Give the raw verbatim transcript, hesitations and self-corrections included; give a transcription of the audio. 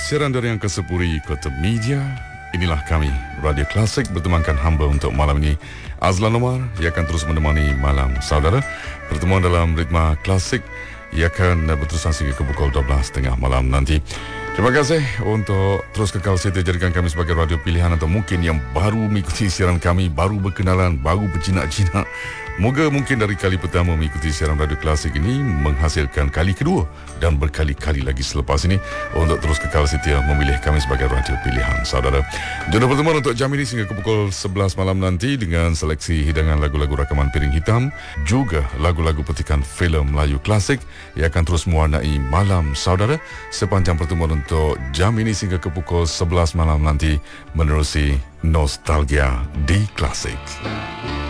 siaran dari yang Kesepuri Kota Media. Inilah kami, Radio Klasik bertemankan hamba untuk malam ini. Azlan Omar yang akan terus menemani malam saudara. Pertemuan dalam ritma klasik ia akan berterusan sehingga ke pukul dua belas tiga puluh malam nanti. Terima kasih untuk terus kekal setia jadikan kami sebagai radio pilihan atau mungkin yang baru mengikuti siaran kami, baru berkenalan, baru berjinak-jinak. Moga mungkin dari kali pertama mengikuti siaran radio klasik ini menghasilkan kali kedua dan berkali-kali lagi selepas ini untuk terus kekal setia memilih kami sebagai radio pilihan saudara. Jodoh pertemuan untuk jam ini sehingga ke pukul sebelas malam nanti dengan seleksi hidangan lagu-lagu rakaman piring hitam, juga lagu-lagu petikan filem Melayu klasik yang akan terus mewarnai malam saudara sepanjang pertemuan untuk jam ini sehingga ke pukul sebelas malam nanti menerusi nostalgia di klasik.